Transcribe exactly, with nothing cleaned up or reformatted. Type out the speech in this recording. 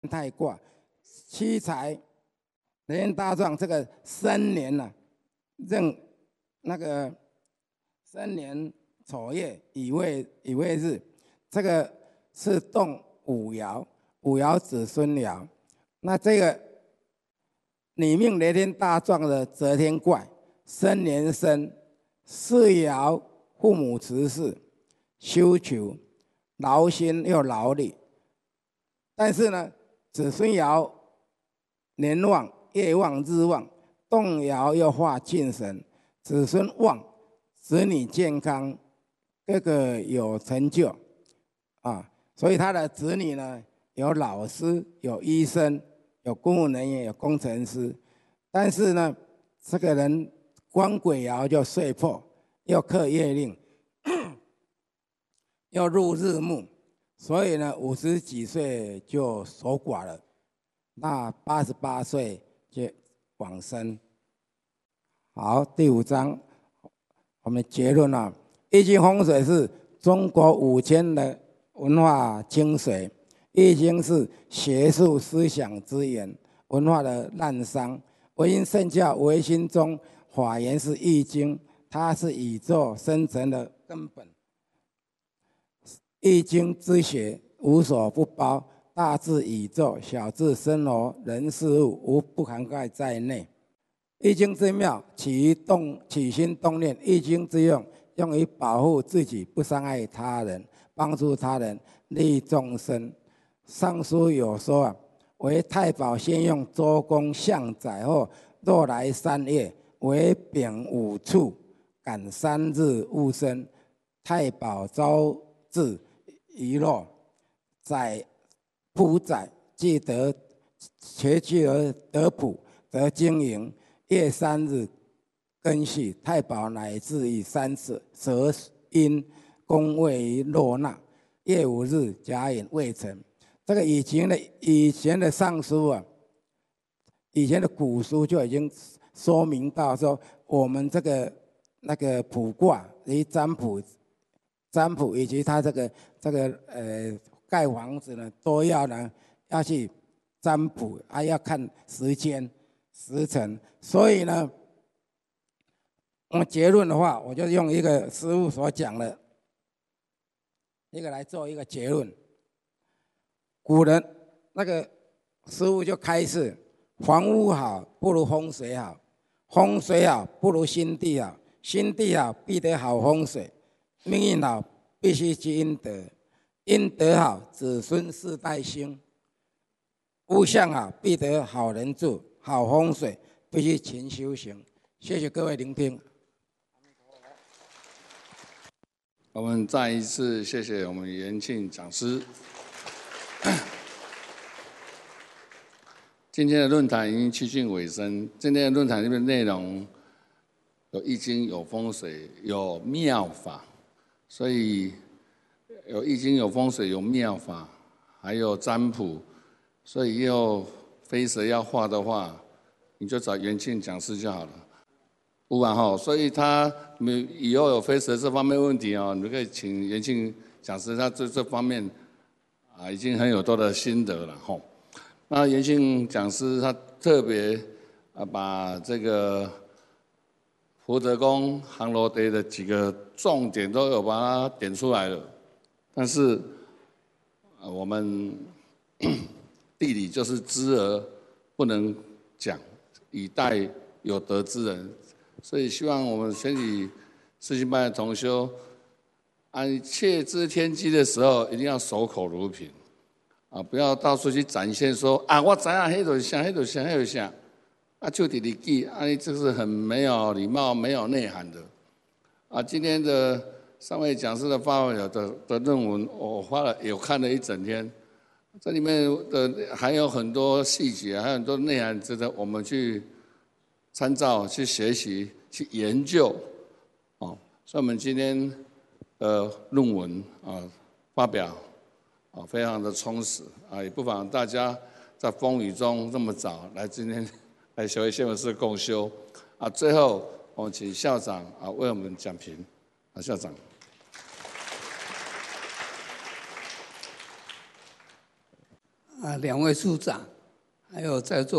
太卦，七财雷天大壮，这个申年呐、啊，任那个申年丑月乙未乙未日，这个是动五爻，五爻子孙爻。那这个你命雷天大壮的择天怪，申年生，四爻父母慈氏，修求劳心又劳力。但是呢，子孙爻年旺、月旺、日旺，动爻又化进神，子孙旺，子女健康，各个有成就啊。所以他的子女呢，有老师，有医生，有公务人员，有工程师。但是呢，这个人官鬼爻就岁破，又克月令，又入日木。所以呢，五十几岁就守寡了，那八十八岁就往生。好，第五章，我们结论啊，易经风水是中国五千的文化精髓，易经是学术思想之源，文化的滥觞。唯因圣教唯心中，法源是易经，它是宇宙生成的根本。易经之学无所不包，大至宇宙，小至生活人事物，无不涵盖在内。易经之妙，起于动起心动念；易经之用，用于保护自己，不伤害他人，帮助他人，利益众生。上书有说啊，为太保先用周公象宰后，若来三月，为丙午处，赶三日戊申，太保遭至。遗落，宰卜宰，既得且具而得卜，得经营。月三日庚戌，太保乃至以三次蛇阴，宫位于落纳。月五日甲寅未成。这个以前的以前的尚书啊，以前的古书就已经说明到说，我们这个那个卜卦以占卜。占卜以及他这个这个呃盖房子呢，都要呢要去占卜，还要看时间时辰。所以呢，我结论的话，我就用一个师父所讲的一个来做一个结论。古人那个师父就开示：房屋好不如风水好，风水好不如心地好，心地好必得好风水。命运好，必须积阴德，阴德好，子孙世代兴。屋相好，必得好人住，好风水必须勤修行。谢谢各位聆听。 我们再一次谢谢我们元庆讲师。今天的论坛已经趋近尾声。今天的论坛里面内容有易经，有风水，有妙法。所以有易经，有风水，有妙法，还有占卜。所以要飞蛇要画的话，你就找元庆讲师就好了。不然哈，所以他们以后有飞蛇这方面问题哦，你们可以请元庆讲师，他这这方面啊已经很有多的心得了哈。那元庆讲师他特别啊把这个福德宫航楼地的几个重点都有把它点出来了，但是我们地理就是知而不能讲，以待有德之人，所以希望我们全体世新班的同修，按切知天机的时候，一定要守口如瓶啊，不要到处去展现说啊，我知影迄就是啥，迄就是啥，迄就是啥。啊，就地理记，啊，这是很没有礼貌、没有内涵的。啊，今天的三位讲师的发表的的论文，我花了有看了一整天，这里面的还有很多细节，还有很多内涵值得我们去参照、去学习、去研究。哦，所以我们今天的论文啊发表啊非常的充实啊，也不妨大家在风雨中这么早来今天。来学会新闻室共修啊！最后，我们请校长啊为我们讲评啊，校长。 啊两位处长，还有在座